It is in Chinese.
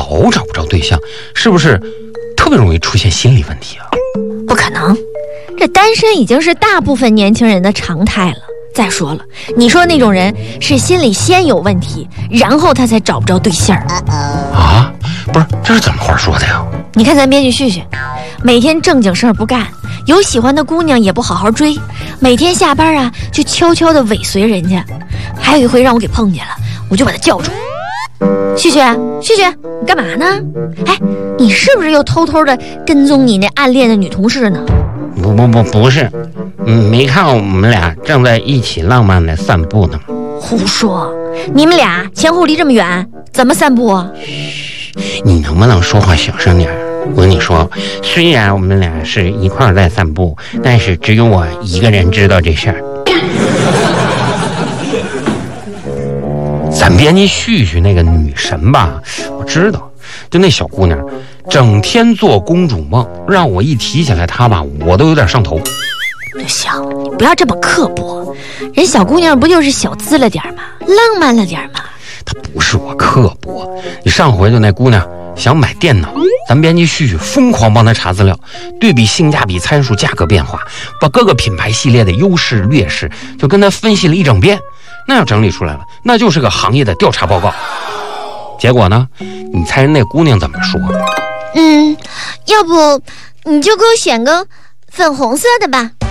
老找不着对象，是不是特别容易出现心理问题啊？ 不可能，这单身已经是大部分年轻人的常态了。再说了，你说那种人是心里先有问题，然后他才找不着对象啊？不是，这是怎么话说的呀？ 你看咱编剧旭旭，每天正经事儿不干，有喜欢的姑娘也不好好追，每天下班啊就悄悄地尾随人家。还有一回让我给碰见了，我就把他叫住。旭旭，你干嘛呢？哎，你是不是又偷偷的跟踪你那暗恋的女同事呢？ 不是，没看我们俩正在一起浪漫的散步呢。 胡说，你们俩前后离这么远，怎么散步啊？ 你能不能说话小声点？我跟你说，虽然我们俩是一块在散步，但是只有我一个人知道这事儿。咱编辑旭旭那个女神吧，我知道，就那小姑娘整天做公主梦，让我一提起来她吧，我都有点上头。 就行，你不要这么刻薄，人小姑娘不就是小资了点吗？浪漫了点吗？ 她不是我刻薄，你上回就那姑娘想买电脑，咱编辑旭旭疯狂帮她查资料，对比性价比参数、价格变化，把各个品牌系列的优势劣势就跟她分析了一整遍。那要整理出来了，那就是个行业的调查报告。结果呢，你猜人那姑娘怎么说？ 要不你就给我选个粉红色的吧。